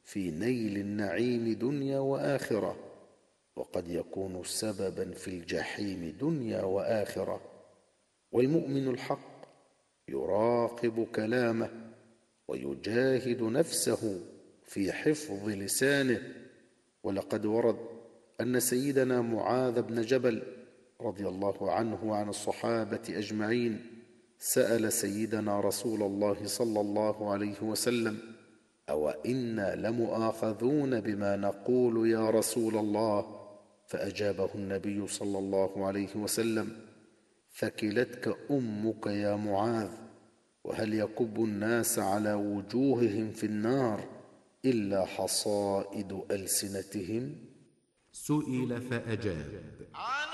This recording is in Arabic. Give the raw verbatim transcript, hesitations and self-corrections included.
في نيل النعيم دنيا وآخرة، وقد يكون سببا في الجحيم دنيا وآخرة. والمؤمن الحق يراقب كلامه ويجاهد نفسه في حفظ لسانه. ولقد ورد أن سيدنا معاذ بن جبل رضي الله عنه وعن الصحابة أجمعين سأل سيدنا رسول الله صلى الله عليه وسلم: أو إنا لمؤاخذون بما نقول يا رسول الله؟ فأجابه النبي صلى الله عليه وسلم: ثكلتك أمك يا معاذ، وهل يكب الناس على وجوههم في النار إلا حصائد ألسنتهم؟ سئل فأجاب: